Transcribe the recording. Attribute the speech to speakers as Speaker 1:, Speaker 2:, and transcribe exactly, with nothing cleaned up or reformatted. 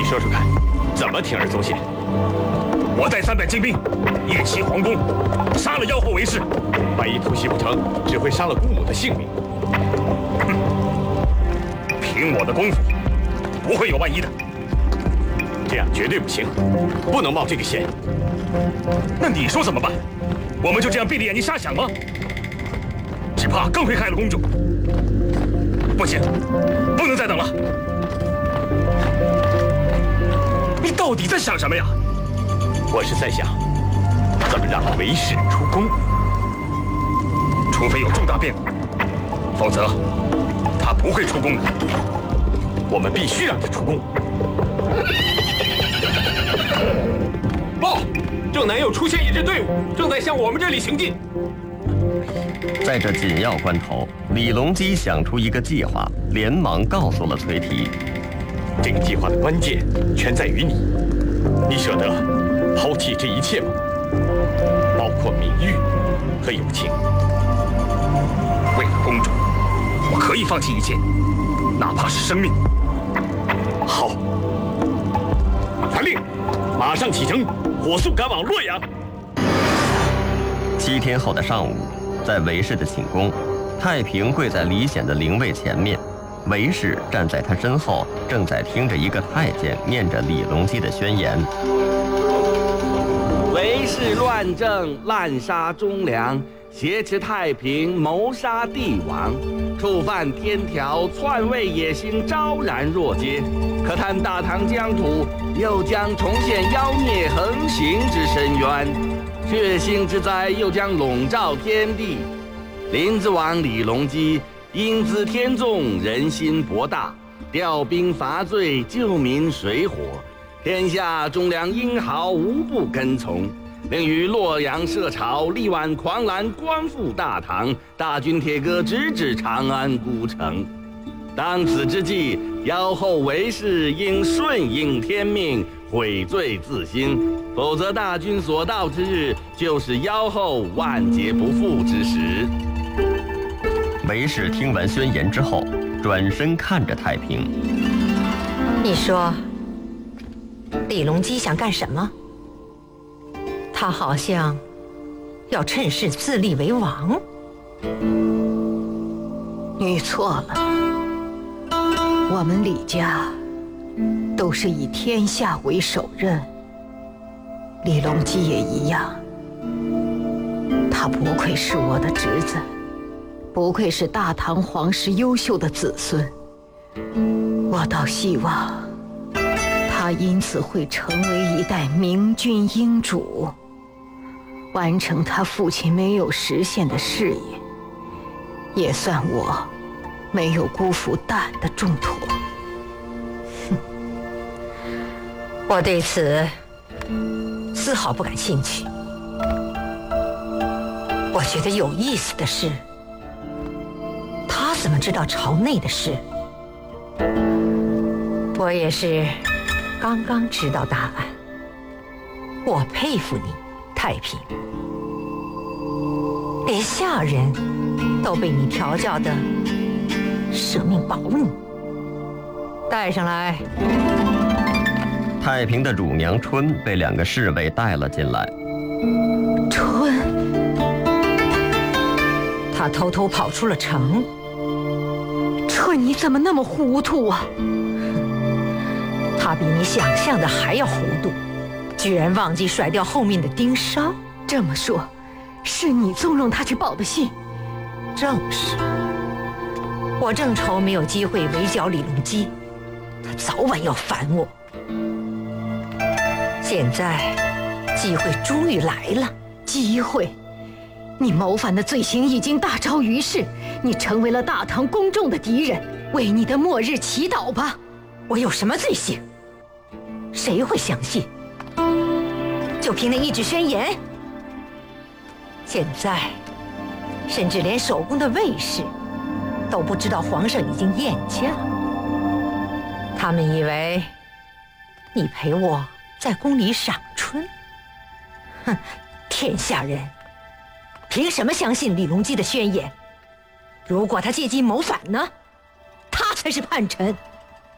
Speaker 1: 你说说看，怎么铤而走险？
Speaker 2: 我带三百精兵夜袭皇宫，杀了妖后韦氏。
Speaker 1: 万一突袭不成，只会杀了姑母的性命。
Speaker 2: 凭我的功夫，不会有万一的。
Speaker 1: 这样绝对不行，不能冒这个险。
Speaker 2: 那你说怎么办？我们就这样闭着眼睛瞎想吗？只怕更会害了公主。不行，不能再等了。你到底在想什么呀？
Speaker 1: 我是在想，怎么让韦氏出宫。
Speaker 2: 除非有重大变故，否则他不会出宫的。
Speaker 1: 我们必须让他出宫。报，正南又出现一支队伍，正在向我们这里行进。
Speaker 3: 在这紧要关头，李隆基想出一个计划，连忙告诉了崔提。
Speaker 1: 这个计划的关键全在于你，你舍得抛弃这一切吗？包括名誉和友情。
Speaker 2: 为了公主，我可以放弃一切，哪怕是生命。
Speaker 1: 好，传令，马上启程，火速赶往洛阳。
Speaker 3: 七天后的上午，在韦氏的寝宫，太平跪在李显的灵位前面，韦氏站在他身后，正在听着一个太监念着李隆基的宣言。
Speaker 4: 韦氏乱政，滥杀忠良，挟持太平，谋杀帝王，触犯天条，篡位野心昭然若揭。可叹大唐疆土又将重现妖孽横行之深渊，血腥之灾又将笼罩天地。临淄王李隆基英姿天纵，人心博大，调兵伐罪，救民水火，天下忠良英豪无不跟从。并于洛阳设朝，力挽狂澜，光复大唐，大军铁戈直指长安孤城。当此之际，妖后韦氏应顺应天命，悔罪自新，否则大军所到之日，就是妖后万劫不复之时。
Speaker 3: 韦氏听完宣言之后，转身看着太平。
Speaker 5: 你说，李隆基想干什么？他好像要趁势自立为王。
Speaker 6: 你错了，我们李家都是以天下为首任，李隆基也一样。他不愧是我的侄子，不愧是大唐皇室优秀的子孙。我倒希望他因此会成为一代明君英主，完成他父亲没有实现的事业，也算我没有辜负蛋的重托。
Speaker 5: 哼，我对此丝毫不感兴趣。我觉得有意思的是，他怎么知道朝内的事？我也是刚刚知道答案。我佩服你，太平，连下人都被你调教的舍命保你。带上来。
Speaker 3: 太平的乳娘春被两个侍卫带了进来。
Speaker 6: 春，
Speaker 5: 他偷偷跑出了城。
Speaker 6: 春，你怎么那么糊涂啊？
Speaker 5: 他比你想象的还要糊涂，居然忘记甩掉后面的盯梢。
Speaker 6: 这么说，是你纵容他去报的信？
Speaker 5: 正是。我正愁没有机会围剿李隆基，他早晚要烦我。现在机会终于来了。
Speaker 6: 机会？你谋反的罪行已经大昭于世，你成为了大唐公众的敌人，为你的末日祈祷吧。
Speaker 5: 我有什么罪行？谁会相信？就凭那一纸宣言？现在甚至连守宫的卫士都不知道皇上已经宴驾，他们以为你陪我在宫里赏春。哼，天下人凭什么相信李隆基的宣言？如果他借机谋反呢？他才是叛臣。